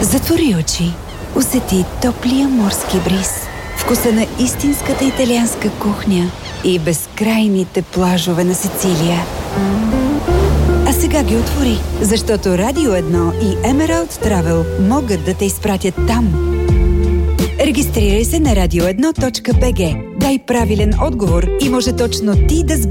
Затвори очи. Усети топлия морски бриз, вкуса на истинската италианска кухня и безкрайните плажове на Сицилия. А сега ги отвори, защото Радио 1 и Emerald Travel могат да те изпратят там. Регистрирай се на radio1.bg. Дай правилен отговор и може точно ти да